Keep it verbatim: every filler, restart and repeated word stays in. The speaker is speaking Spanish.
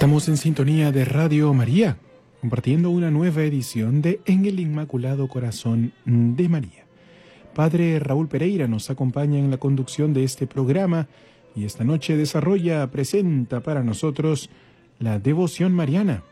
Estamos en sintonía de Radio María, compartiendo una nueva edición de En el Inmaculado Corazón de María. Padre Raúl Pereira nos acompaña en la conducción de este programa y esta noche desarrolla, presenta para nosotros la devoción mariana.